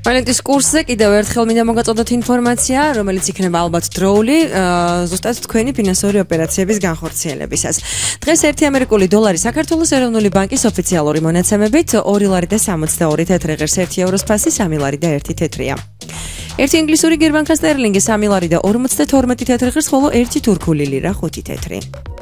ვალენტის კურსზე კიდევ ერთხელ მინდა მოგაწოდოთ ინფორმაცია, რომელიც იქნება ალბათ დროული, ზუსტად თქვენი ფინანსური ოპერაციების განხორციელებისას. დღეს 1 ამერიკული დოლარი საქართველოს ეროვნული ბანკის ოფიციალური მონაცემებით 2 ლარი და 62 თეთრი ღირს 1 ევროს ფასი 3 ლარი და 1 თეთრია. 1 ინგლისური გერმანკა სტერლინგი 3 ლარი და 52 თეთრი ღირს, ხოლო 1 თურქული ლირა 5 თეთრი.